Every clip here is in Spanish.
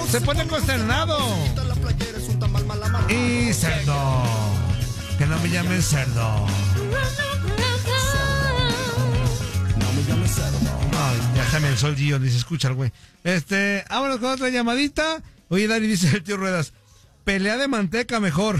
Se pone consternado. Y cerdo. Que no me llamen cerdo. No me llames cerdo. No, ya también el sol Gio, ni se escucha el güey. Vámonos con otra llamadita. Oye, Dari, dice el tío Ruedas. Pelea de manteca mejor.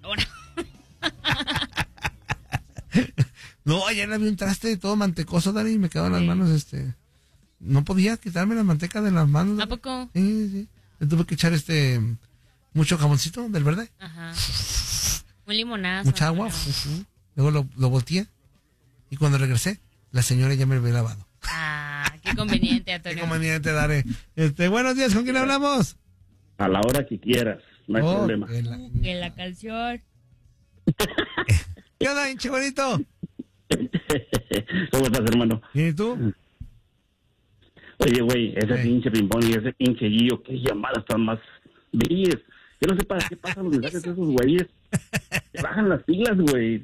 No, ayer había un traste todo mantecoso, Dari, y me quedaban las manos, no podía quitarme la manteca de las manos. ¿A poco? Sí. Le tuve que echar mucho jamoncito del verde. Ajá. Un limonazo. Mucha agua. Luego lo volteé. Y cuando regresé, la señora ya me lo había lavado. Ah, qué conveniente, Antonio. Qué conveniente, Dare. Buenos días, ¿con quién hablamos? A la hora que quieras, no hay problema. Que la canción. ¿Qué onda, hinche bonito? ¿Cómo estás, hermano? ¿Y tú? Oye, güey, ese pinche pimpón y ese pinche Gio, qué llamadas tan más brilles. Yo no sé para qué pasan los mensajes de esos güeyes. Te bajan las siglas, güey.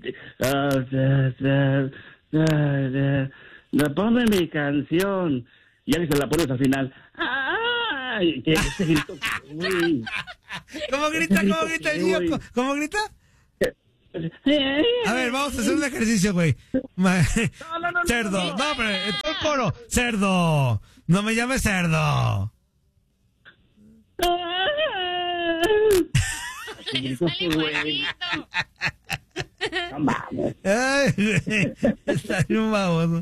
Ponme mi canción. Y ya que se la pones al final. ¡Ay! ¿Qué ese grito, güey? ¿Cómo grita el Gio? ¿Cómo grita? A ver, vamos a hacer un ejercicio, güey. Cerdo. No, pero en todo el coro. Cerdo. No me llames cerdo. Sale igualito. No mames. Ay, está bien baboso.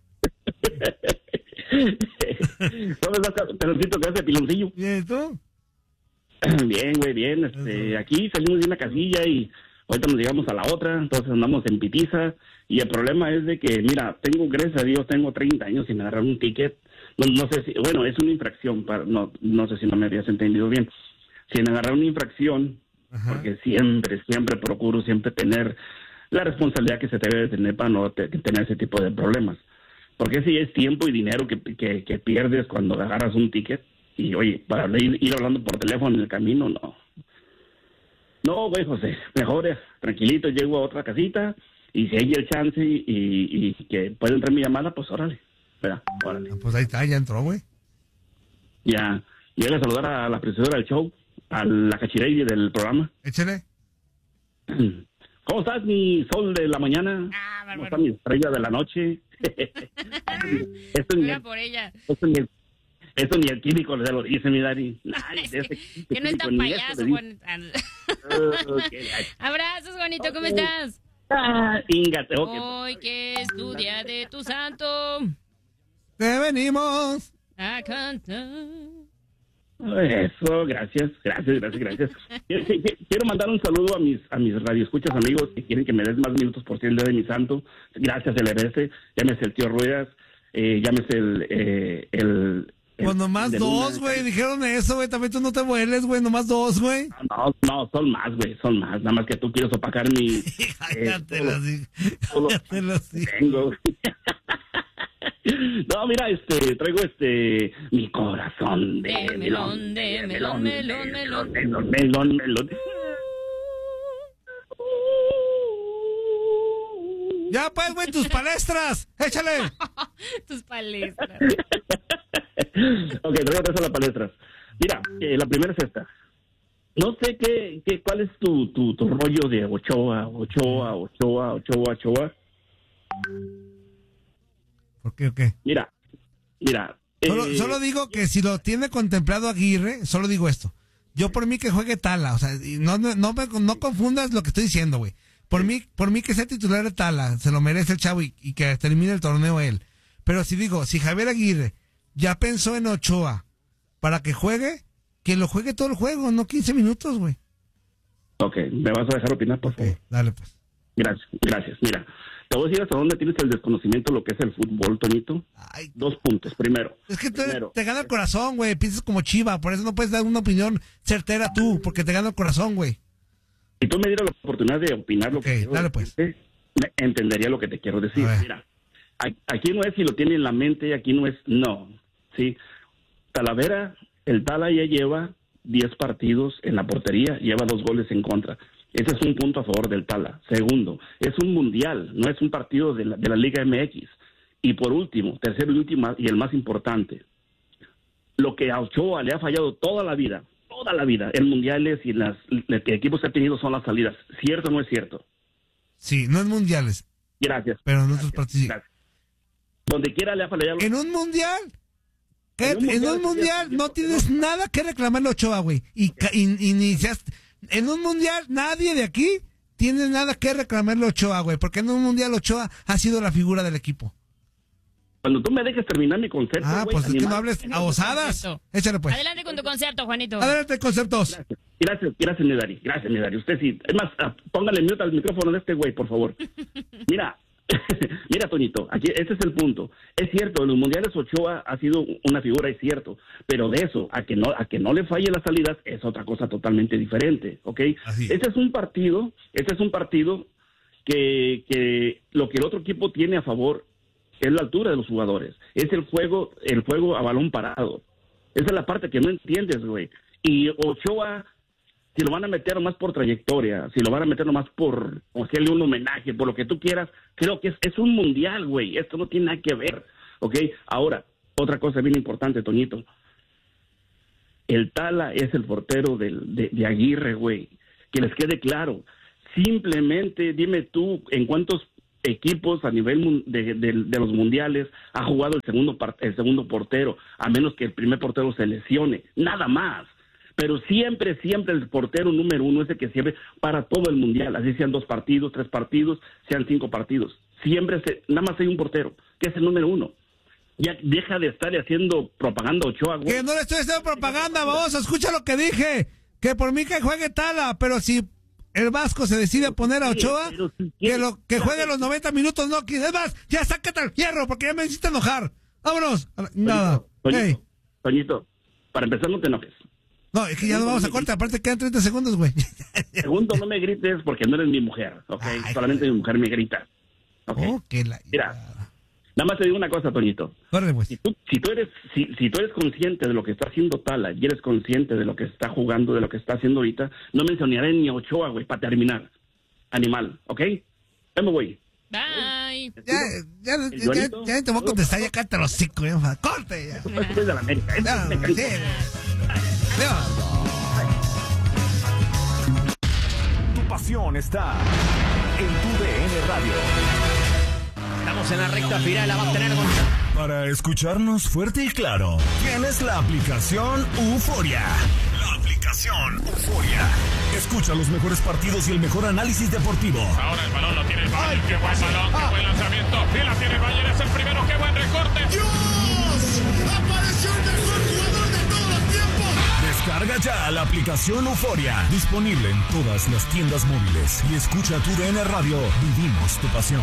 ¿Cómo estás, peloncito, que hace piloncillo? ¿Y tú? Bien, güey, bien. Aquí salimos de una casilla y ahorita nos llegamos a la otra, entonces andamos en pitiza. Y el problema es de que, mira, gracias a Dios, tengo 30 años sin agarrar un ticket. No sé si, bueno, es una infracción, no sé si no me habías entendido bien. Sin agarrar una infracción, ajá, porque siempre procuro tener la responsabilidad que se debe de tener para no tener ese tipo de problemas. Porque si es tiempo y dinero que pierdes cuando agarras un ticket. Y oye, para ir hablando por teléfono en el camino, no. No, güey, José, mejor tranquilito, llego a otra casita y si hay el chance y que puede entrar mi llamada, pues órale. ¿Verdad? Órale. Pues ahí está, ya entró, güey. Ya. Llega a saludar a la presentadora del show, a la cachirey del programa. Échale. ¿Cómo estás, mi sol de la mañana? ¿Cómo está mi estrella de la noche? Por ella. Eso ni el químico le lo dice, mi Dari. Que no es tan payaso, Juan. Abrazos, Juanito, ¿cómo estás? Ingate, hoy que es tu día de tu santo. ¡Que venimos a cantar! Eso, gracias. Quiero mandar un saludo a mis radioescuchas amigos que quieren que me des más minutos por ser el día de mi santo. Gracias, LRS. Llámese el tío Ruedas, llámese el pues nomás dos, güey, dijeron eso, güey, también tú no te vueles, güey, nomás dos, güey. No, son más, güey, nada más que tú quieres opacar mi... Cállate, tengo. No, mira, traigo mi corazón de melón. Ya pues, güey, tus palestras, échale. Tus palestras. Ok, traigo tres a las palestras. Mira, la primera es esta. No sé cuál es tu rollo de Ochoa. ¿Por qué o qué? Mira. Solo digo que si lo tiene contemplado Aguirre, solo digo esto. Yo por mí que juegue Tala, o sea, no confundas lo que estoy diciendo, güey. Por mí que sea titular de Tala, se lo merece el chavo y que termine el torneo él. Pero si Javier Aguirre ya pensó en Ochoa para que juegue, que lo juegue todo el juego, no 15 minutos, güey. Ok, ¿me vas a dejar opinar, por favor? Dale, pues. Gracias. Mira, te voy a decir hasta dónde tienes el desconocimiento de lo que es el fútbol, Toñito. 2 puntos. Primero. Es que te gana el corazón, güey. Piensas como Chiva. Por eso no puedes dar una opinión certera tú, porque te gana el corazón, güey. Si tú me dieras la oportunidad de opinar lo que dale, pues. Entendería lo que te quiero decir. Mira, aquí no es si lo tiene en la mente, aquí no es... No, ¿sí? Talavera, el Tala ya lleva 10 partidos en la portería, lleva 2 goles en contra. Ese es un punto a favor del Tala. Segundo, es un mundial, no es un partido de la Liga MX. Y por último, tercero y último, y el más importante, lo que a Ochoa le ha fallado toda la vida, en mundiales y los equipos que ha tenido son las salidas. ¿Cierto o no es cierto? Sí, no en mundiales. Gracias. Pero en otros partidos. Gracias. Donde quiera le ha fallado. ¿En un mundial? En un mundial no tienes nada que reclamarle a Ochoa, güey. En un mundial nadie de aquí tiene nada que reclamarle a Ochoa, güey. Porque en un mundial Ochoa ha sido la figura del equipo. Cuando tú me dejes terminar mi concepto, pues es que no hables a osadas. Échale, pues. Adelante con tu concepto, Juanito. Adelante, conceptos. Gracias, mi Dari. Gracias, mi Dari. Usted sí. Es más, póngale mute al micrófono de este güey, por favor. Mira, Toñito, aquí ese es el punto. Es cierto, en los mundiales Ochoa ha sido una figura, es cierto, pero de eso a que no le falle las salidas es otra cosa totalmente diferente, ¿ok? Este es un partido que lo que el otro equipo tiene a favor es la altura de los jugadores, es el juego a balón parado. Esa es la parte que no entiendes, güey. Y Ochoa, si lo van a meter nomás por trayectoria, si lo van a meter nomás por hacerle un homenaje, por lo que tú quieras, creo que es un mundial, güey. Esto no tiene nada que ver, ¿ok? Ahora, otra cosa bien importante, Toñito. El Tala es el portero de Aguirre, güey. Que les quede claro. Simplemente dime tú en cuántos equipos a nivel de los mundiales ha jugado el segundo portero, a menos que el primer portero se lesione. Nada más. Pero siempre el portero número uno es el que siempre para todo el mundial, así sean 2 partidos, 3 partidos, sean 5 partidos. Nada más hay un portero, que es el número uno. Ya deja de estar haciendo propaganda Ochoa, güey. Que no le estoy haciendo propaganda, vamos, escucha lo que dije. Que por mí que juegue Tala, pero si el Vasco se decide poner a Ochoa, que juegue los 90 minutos, no. Es más, ya sácate al fierro, porque ya me hiciste enojar. Vámonos. Nada. Toñito, para empezar no te enojes. No, es que ya no vamos a corte, aparte quedan 30 segundos, güey. Segundo, no me grites porque no eres mi mujer, ¿ok? Solamente mi mujer me grita, ¿ok? Mira, nada más te digo una cosa, Toñito. Corre, pues. Si tú eres consciente de lo que está haciendo Tala y eres consciente de lo que está jugando, de lo que está haciendo ahorita, no mencionaré ni a Ochoa, güey, para terminar. Animal, ¿ok? Ya me voy. Bye. Ya te voy a contestar, ya cállate los hocico, ya. ¡Corte! Ya. Soy de la América. Tu pasión está en tu DN Radio. Estamos en la recta final, la va a tener con... Para escucharnos fuerte y claro, tienes la aplicación Euforia. La aplicación Euforia. Escucha los mejores partidos y el mejor análisis deportivo. Ahora el balón lo tiene el Bayern. ¡Qué buen balón! ¡Qué buen lanzamiento! ¡Y la tiene el Bayern! ¡Es el primero! ¡Qué buen recorte! ¡Dios! ¡Apareció el mejor jugador de todos los tiempos! Descarga ya la aplicación Euforia. Disponible en todas las tiendas móviles. Y escucha tu DN Radio. Vivimos tu pasión.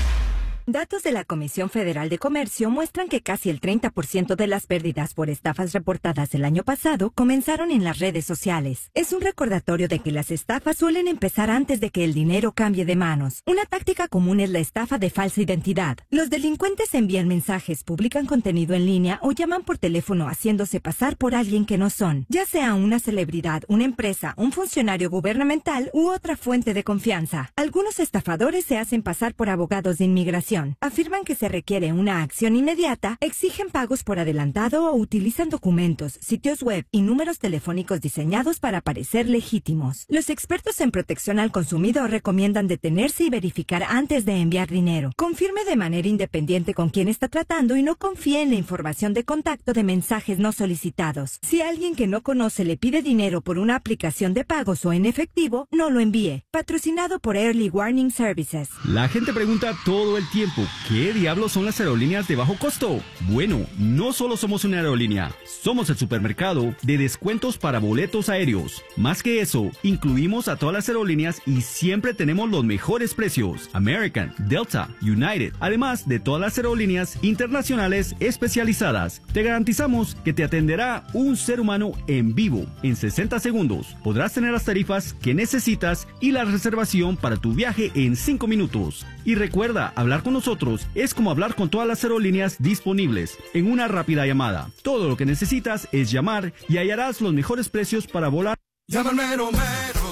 Datos de la Comisión Federal de Comercio muestran que casi el 30% de las pérdidas por estafas reportadas el año pasado comenzaron en las redes sociales. Es un recordatorio de que las estafas suelen empezar antes de que el dinero cambie de manos. Una táctica común es la estafa de falsa identidad. Los delincuentes envían mensajes, publican contenido en línea o llaman por teléfono haciéndose pasar por alguien que no son, ya sea una celebridad, una empresa, un funcionario gubernamental u otra fuente de confianza. Algunos estafadores se hacen pasar por abogados de inmigración. Afirman que se requiere una acción inmediata, exigen pagos por adelantado o utilizan documentos, sitios web y números telefónicos diseñados para parecer legítimos. Los expertos en protección al consumidor recomiendan detenerse y verificar antes de enviar dinero. Confirme de manera independiente con quién está tratando y no confíe en la información de contacto de mensajes no solicitados. Si alguien que no conoce le pide dinero por una aplicación de pagos o en efectivo, no lo envíe. Patrocinado por Early Warning Services. La gente pregunta todo el tiempo, ¿qué diablos son las aerolíneas de bajo costo? Bueno, no solo somos una aerolínea, somos el supermercado de descuentos para boletos aéreos. Más que eso, incluimos a todas las aerolíneas y siempre tenemos los mejores precios. American, Delta, United, además de todas las aerolíneas internacionales especializadas. Te garantizamos que te atenderá un ser humano en vivo. En 60 segundos podrás tener las tarifas que necesitas y la reservación para tu viaje en 5 minutos. Y recuerda, hablar con nosotros es como hablar con todas las aerolíneas disponibles en una rápida llamada. Todo lo que necesitas es llamar y hallarás los mejores precios para volar. Llama al mero mero,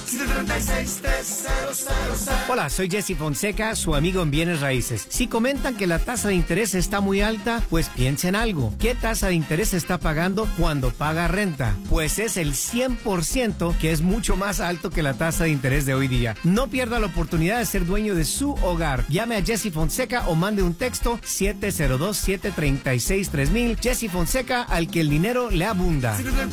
Hola, soy Jesse Fonseca, su amigo en Bienes Raíces. Si comentan que la tasa de interés está muy alta, pues piensen algo. ¿Qué tasa de interés está pagando cuando paga renta? Pues es el 100%, que es mucho más alto que la tasa de interés de hoy día. No pierda la oportunidad de ser dueño de su hogar. Llame a Jesse Fonseca o mande un texto 702-736-3000. Jesse Fonseca, al que el dinero le abunda.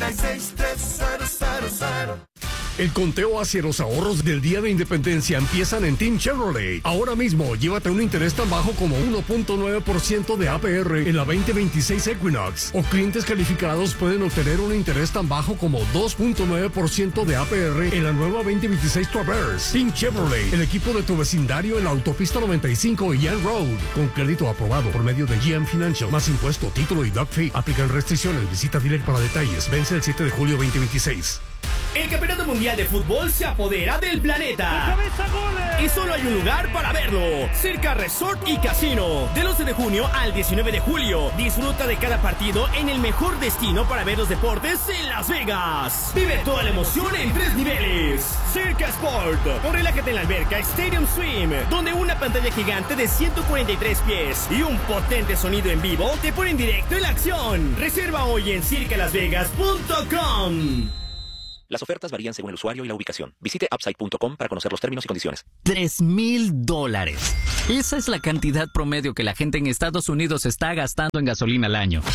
El conteo hacia los ahorros del Día de Independencia empiezan en Team Chevrolet. Ahora mismo, llévate un interés tan bajo como 1.9% de APR en la 2026 Equinox. O clientes calificados pueden obtener un interés tan bajo como 2.9% de APR en la nueva 2026 Traverse. Team Chevrolet, el equipo de tu vecindario en la autopista 95 y Young Road. Con crédito aprobado por medio de GM Financial. Más impuesto, título y doc fee. Aplican restricciones. Visita dealer para detalles. Vence el 7 de julio 2026. El Campeonato Mundial de Fútbol se apodera del planeta. Y solo hay un lugar para verlo. Circa Resort y Casino. Del 11 de junio al 19 de julio. Disfruta de cada partido en el mejor destino para ver los deportes en Las Vegas. Vive toda la emoción en 3 niveles. Circa Sport. O relájate en la alberca Stadium Swim, donde una pantalla gigante de 143 pies y un potente sonido en vivo te ponen directo en la acción. Reserva hoy en circalasvegas.com. Las ofertas varían según el usuario y la ubicación. Visite Upside.com para conocer los términos y condiciones. $3,000. Esa es la cantidad promedio que la gente en Estados Unidos está gastando en gasolina al año.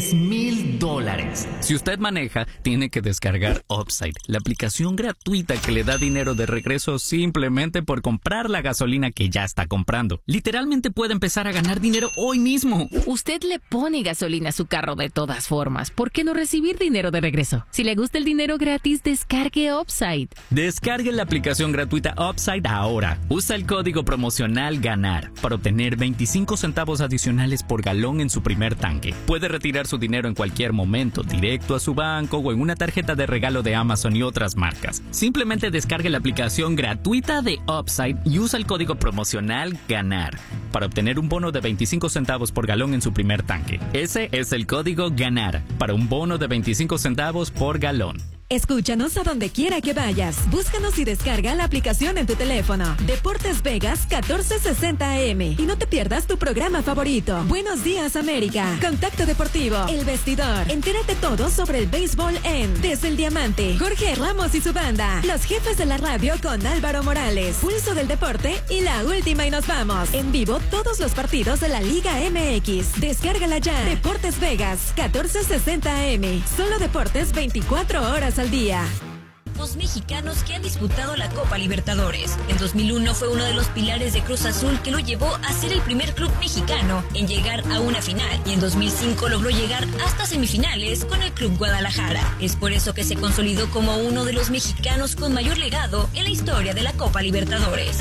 $3,000. Si usted maneja, tiene que descargar Upside, la aplicación gratuita que le da dinero de regreso simplemente por comprar la gasolina que ya está comprando. Literalmente puede empezar a ganar dinero hoy mismo. Usted le pone gasolina a su carro de todas formas. ¿Por qué no recibir dinero de regreso? Si le gusta el dinero gratis, descargue Upside. Descargue la aplicación gratuita Upside ahora. Usa el código promocional GANAR para obtener 25 centavos adicionales por galón en su primer tanque. Puede retirar su dinero en cualquier momento, directo a su banco o en una tarjeta de regalo de Amazon y otras marcas. Simplemente descargue la aplicación gratuita de Upside y usa el código promocional GANAR para obtener un bono de 25 centavos por galón en su primer tanque. Ese es el código GANAR para un bono de 25 centavos por galón. Escúchanos a donde quiera que vayas. Búscanos y descarga la aplicación en tu teléfono. Deportes Vegas 1460 AM. Y no te pierdas tu programa favorito. Buenos días, América. Contacto Deportivo. El Vestidor. Entérate todo sobre el béisbol en Desde el Diamante. Jorge Ramos y su banda. Los jefes de la radio con Álvaro Morales. Pulso del Deporte y La Última y Nos Vamos. En vivo todos los partidos de la Liga MX. Descárgala ya. Deportes Vegas 1460 AM. Solo deportes 24 horas al día. Los mexicanos que han disputado la Copa Libertadores. En 2001 fue uno de los pilares de Cruz Azul que lo llevó a ser el primer club mexicano en llegar a una final, y en 2005 logró llegar hasta semifinales con el Club Guadalajara. Es por eso que se consolidó como uno de los mexicanos con mayor legado en la historia de la Copa Libertadores.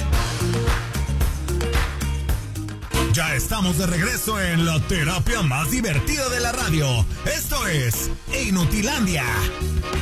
Ya estamos de regreso en la terapia más divertida de la radio. Esto es Inutilandia.